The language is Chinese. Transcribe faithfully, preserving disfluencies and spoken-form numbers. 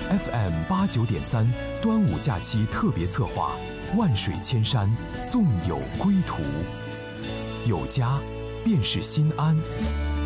F M 八九点三端午假期特别策划，万水千山，纵有归途。有家，便是心安。